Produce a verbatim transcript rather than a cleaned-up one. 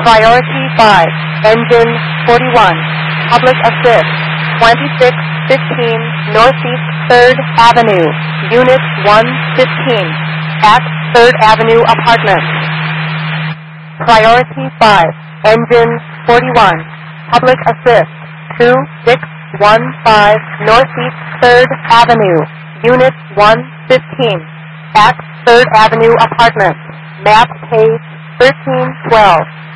Priority five, engine forty-one, public assist, twenty-six fifteen Northeast third Avenue, Unit one fifteen, at third Avenue Apartments. Priority five, engine forty-one, public assist, two six one five Northeast third Avenue, Unit one fifteen, at third Avenue Apartments. Map page thirteen twelve.